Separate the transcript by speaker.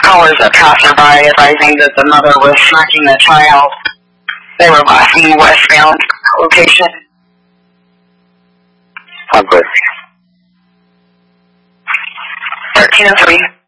Speaker 1: callers a passerby advising that the mother was smacking the child. They were passing westbound location.
Speaker 2: Number.
Speaker 1: 1303.